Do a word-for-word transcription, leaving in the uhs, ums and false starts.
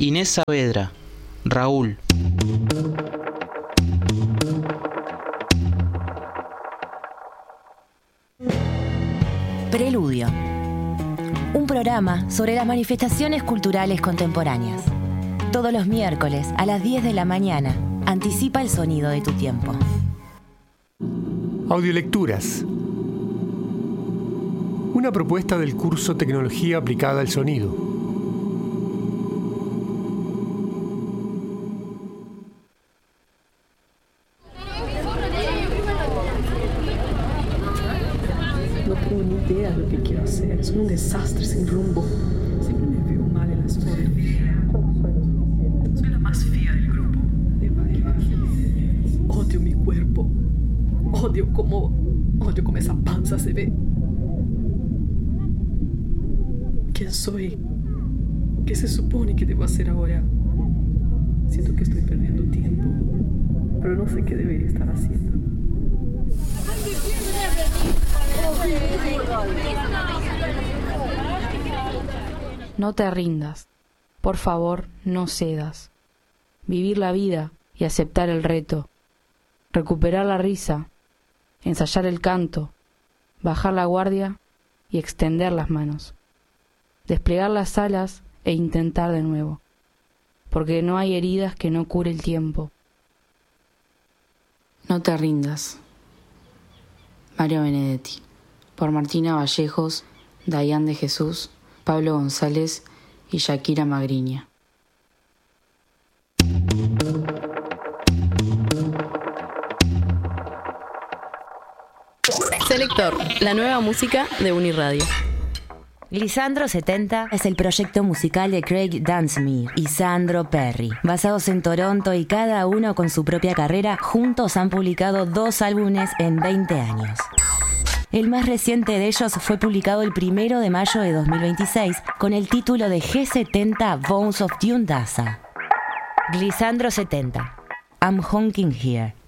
Inés Saavedra, Raúl. Preludio. Un programa sobre las manifestaciones culturales contemporáneas. Todos los miércoles a las diez de la mañana. Anticipa el sonido de tu tiempo. Audiolecturas. Una propuesta del curso Tecnología aplicada al sonido. No tengo ni idea de lo que quiero hacer. Soy un desastre sin rumbo. Siempre me veo mal en las fotos. Soy la más fea del grupo. Odio mi cuerpo. Odio cómo... Odio cómo esa panza se ve. ¿Quién soy? ¿Qué se supone que debo hacer ahora? Siento que estoy perdiendo tiempo, pero no sé qué debería estar haciendo. No te rindas. Por favor, no cedas. Vivir la vida y aceptar el reto. Recuperar la risa. Ensayar el canto. Bajar la guardia y extender las manos. Desplegar las alas e intentar de nuevo. Porque no hay heridas que no cure el tiempo. No te rindas. Mario Benedetti. Por Martina Vallejos, Dayan de Jesús, Pablo González y Shakira Magriña. Selector, la nueva música de Uniradio. Lisandro setenta es el proyecto musical de Craig Dunsmuir y Sandro Perry. Basados en Toronto y cada uno con su propia carrera, juntos han publicado dos álbumes en veinte años. El más reciente de ellos fue publicado el primero de mayo de dos mil veintiséis con el título de G setenta Bones of Dune Daza. Lisandro setenta, I'm Honking Here.